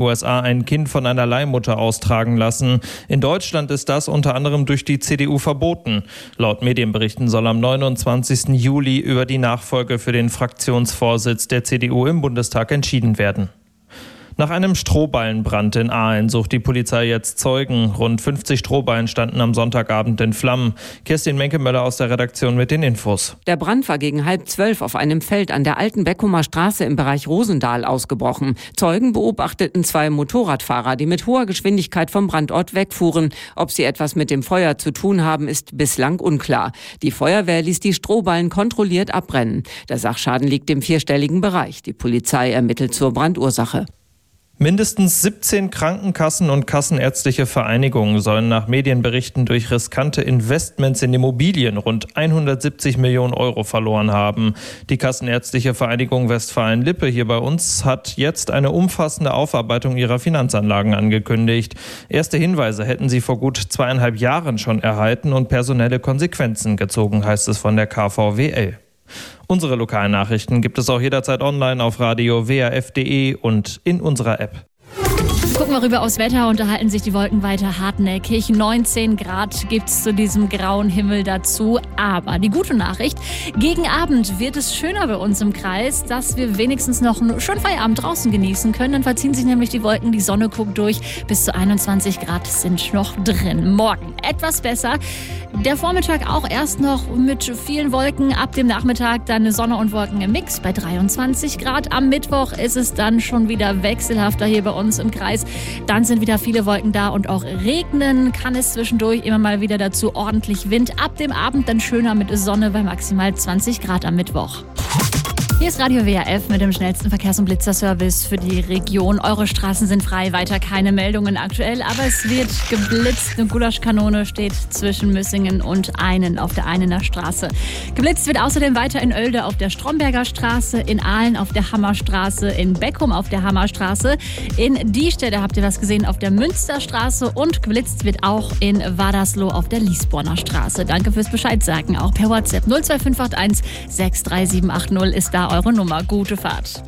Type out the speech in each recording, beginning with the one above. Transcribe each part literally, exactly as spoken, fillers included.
U S A ein Kind von einer Leihmutter austragen lassen. In Deutschland ist das unter anderem durch die C D U verboten. Laut Medienberichten soll am neunundzwanzigsten Juli über die Nachfolge für den Fraktionsvorsitz der C D U im Bundestag entschieden werden. Nach einem Strohballenbrand in Aalen sucht die Polizei jetzt Zeugen. Rund fünfzig Strohballen standen am Sonntagabend in Flammen. Kerstin Menkemöller aus der Redaktion mit den Infos. Der Brand war gegen halb zwölf auf einem Feld an der alten Beckumer Straße im Bereich Rosendahl ausgebrochen. Zeugen beobachteten zwei Motorradfahrer, die mit hoher Geschwindigkeit vom Brandort wegfuhren. Ob sie etwas mit dem Feuer zu tun haben, ist bislang unklar. Die Feuerwehr ließ die Strohballen kontrolliert abbrennen. Der Sachschaden liegt im vierstelligen Bereich. Die Polizei ermittelt zur Brandursache. Mindestens siebzehn Krankenkassen und kassenärztliche Vereinigungen sollen nach Medienberichten durch riskante Investments in Immobilien rund hundertsiebzig Millionen Euro verloren haben. Die Kassenärztliche Vereinigung Westfalen-Lippe hier bei uns hat jetzt eine umfassende Aufarbeitung ihrer Finanzanlagen angekündigt. Erste Hinweise hätten sie vor gut zweieinhalb Jahren schon erhalten und personelle Konsequenzen gezogen, heißt es von der K V W L. Unsere lokalen Nachrichten gibt es auch jederzeit online auf radio w r f punkt d e und in unserer App. Gucken wir rüber aufs Wetter, unterhalten sich die Wolken weiter hartnäckig. neunzehn Grad gibt es zu diesem grauen Himmel dazu. Aber die gute Nachricht, gegen Abend wird es schöner bei uns im Kreis, dass wir wenigstens noch einen schönen Feierabend draußen genießen können. Dann verziehen sich nämlich die Wolken, die Sonne guckt durch. Bis zu einundzwanzig Grad sind noch drin. Morgen etwas besser. Der Vormittag auch erst noch mit vielen Wolken. Ab dem Nachmittag dann Sonne und Wolken im Mix bei dreiundzwanzig Grad. Am Mittwoch ist es dann schon wieder wechselhafter hier bei uns im Kreis. Dann sind wieder viele Wolken da und auch regnen kann es zwischendurch immer mal wieder dazu. Ordentlich Wind. Ab dem Abend dann schöner mit Sonne bei maximal zwanzig Grad am Mittwoch. Hier ist Radio W R F mit dem schnellsten Verkehrs- und Blitzerservice für die Region. Eure Straßen sind frei, weiter keine Meldungen aktuell, aber es wird geblitzt. Eine Gulaschkanone steht zwischen Müssingen und Einen auf der Einener Straße. Geblitzt wird außerdem weiter in Oelde auf der Stromberger Straße, in Aalen auf der Hammerstraße, in Beckum auf der Hammerstraße, in Diestedt, habt ihr was gesehen, auf der Münsterstraße und geblitzt wird auch in Wadersloh auf der Liesborner Straße. Danke fürs Bescheid sagen, auch per WhatsApp null zwei fünf acht eins sechs drei sieben acht null ist da eure Nummer. Gute Fahrt.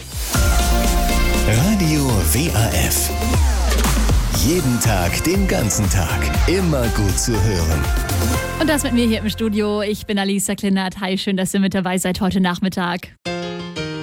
Radio W R F. Jeden Tag, den ganzen Tag. Immer gut zu hören. Und das mit mir hier im Studio. Ich bin Alisa Klinert. Hi, schön, dass ihr mit dabei seid heute Nachmittag.